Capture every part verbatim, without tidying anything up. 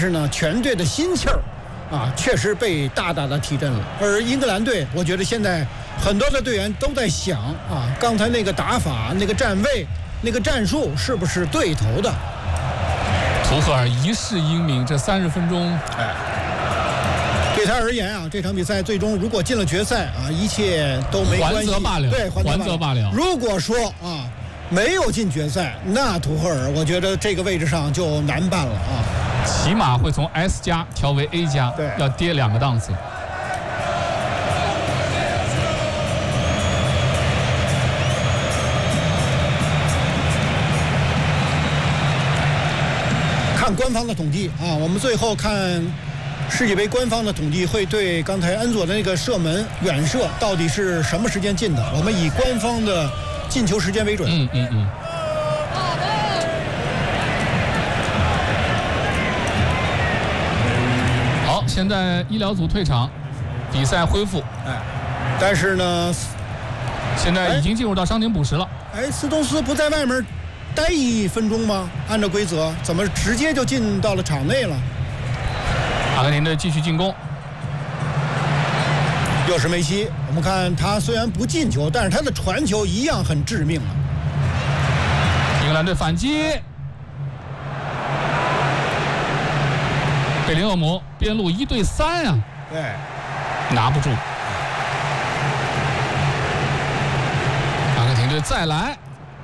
是呢，全队的心气儿啊，确实被大大的提振了。而英格兰队，我觉得现在很多的队员都在想啊，刚才那个打法、那个站位、那个战术是不是对头的？ 图赫尔一世英名，这三十分钟， 哎，对他而言啊，这场比赛最终如果进了决赛啊，一切都没关系， 还则罢了， 对， 还则罢了。 如果说啊没有进决赛，那图赫尔我觉得这个位置上就难办了啊， 起码会从 S 加调为 A 加， 对， 要跌两个档次。 看官方的统计啊，我们最后看世界杯官方的统计会对刚才恩佐的那个射门远射到底是什么时间进的，我们以官方的进球时间为准。 嗯嗯嗯。好，现在医疗组退场，比赛恢复。 哎，但是呢， 现在已经进入到伤停补时了。 哎，斯通斯不在外面待一分钟吗？按照规则，怎么直接就进到了场内了？ 阿根廷队继续进攻， 又是梅西。我们看他虽然不进球，但是他的传球一样很致命啊。 英格兰队反击，贝林厄姆边路一对三啊， 对， 拿不住。阿根廷队再来。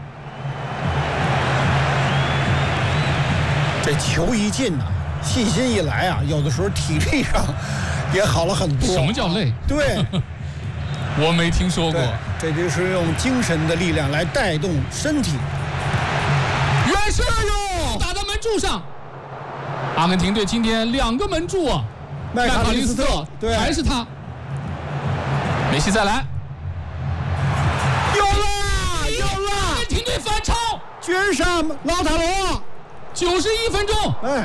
这球一进啊，信心一来啊，有的时候体力上也好了很多。 什么叫累？ 对， 我没听说过。 这就是用精神的力量来带动身体。 远射哟，打到门柱上。阿根廷队今天两个门柱啊， 麦卡利斯特，对， 还是他。梅西再来， 有了，有了！ 阿根廷队反超， 绝杀老塔罗。 九十一分钟， 哎，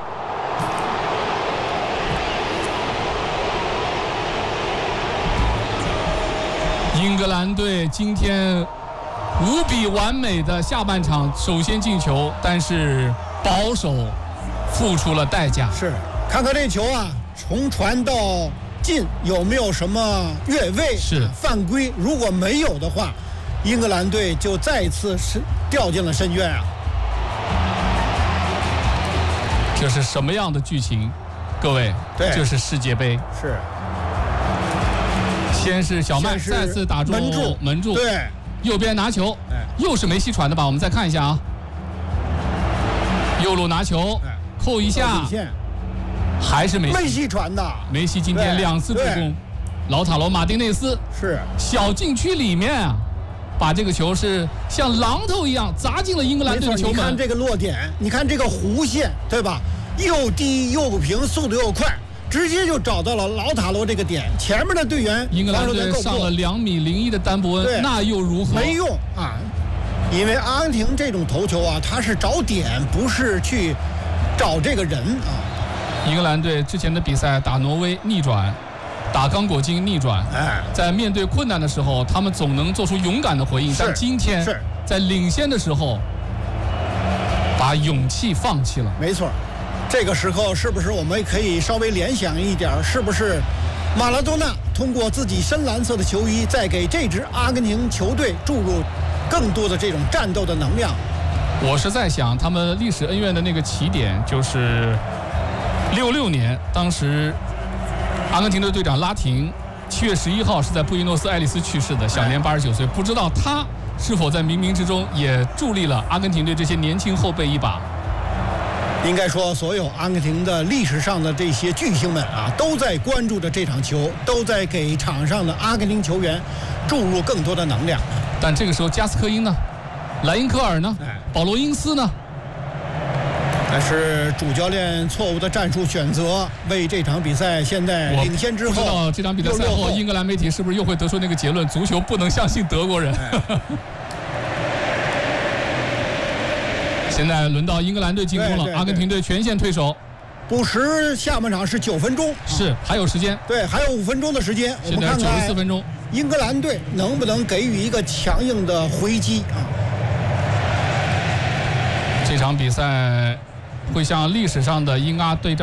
英格兰队今天无比完美的下半场首先进球，但是保守付出了代价。 是，看看这球啊，从传到进有没有什么越位、 是犯规？如果没有的话，英格兰队就再次是掉进了深渊啊。 这是什么样的剧情？各位， 对， 这是世界杯。 是。 先是小麦再次打中门柱， 门柱， 对， 右边拿球， 哎， 又是梅西传的吧？我们再看一下啊，右路拿球， 哎， 扣一下，还是梅西， 梅西传的。 梅西今天两次助攻，老塔罗马丁内斯是小禁区里面啊。把这个球是像榔头一样砸进了英格兰队的球门。 你看这个落点，你看这个弧线，对吧？又低又平，速度又快，直接就找到了老塔罗这个点。前面的队员， 英格兰队上了两米零一的丹伯恩，那又如何？ 没用啊！因为阿根廷这种头球啊，他是找点，不是去找这个人啊。 英格兰队之前的比赛打挪威逆转。打刚果金逆转， 哎， 在面对困难的时候，他们总能做出勇敢的回应。但今天是在领先的时候，把勇气放弃了。 没错，这个时候是不是我们可以稍微联想一点？是不是马拉多纳通过自己深蓝色的球衣，再给这支阿根廷球队注入更多的这种战斗的能量？ 我是在想，他们历史恩怨的那个起点就是六六年，当时。阿根廷队队长拉廷七月十一号是在布宜诺斯艾利斯去世的，享年八十九岁。不知道他是否在冥冥之中也助力了阿根廷队这些年轻后辈一把？ 应该说，所有阿根廷的历史上的这些巨星们啊，都在关注着这场球，都在给场上的阿根廷球员注入更多的能量。 但这个时候，加斯科因呢？莱因科尔呢？保罗因斯呢？ 但是主教练错误的战术选择，为这场比赛现在领先之后， 不知道这场比赛赛后，英格兰媒体是不是又会得出那个结论：足球不能相信德国人。哎、现在轮到英格兰队进攻了， 对对对阿根廷队全线退守。 补时下半场是九分钟， 是还有时间， 对，还有五分钟的时间。 现在九十四分钟， 英格兰队能不能给予一个强硬的回击啊？ 这场比赛会像历史上的英阿对战。